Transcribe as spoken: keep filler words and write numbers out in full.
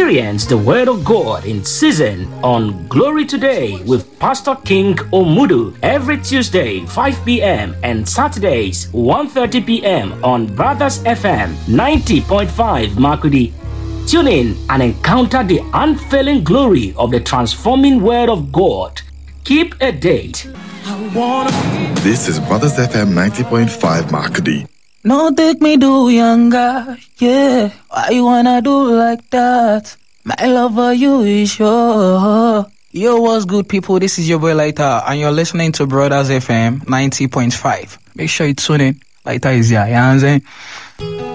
Experience the Word of God in season on Glory Today with Pastor King Omudu every Tuesday five p.m. and Saturdays one thirty p.m. on Brothers F M ninety point five Makudi. Tune in and encounter the unfailing glory of the transforming Word of God. Keep a date. This is Brothers F M ninety point five Makudi. No, take me do younger, yeah. Why you wanna do like that? My love for you is sure. Yo, what's good, people? This is your boy Lighter, and you're listening to Brothers F M ninety point five. Make sure you tune in. Lighter is here, you know what I'm saying?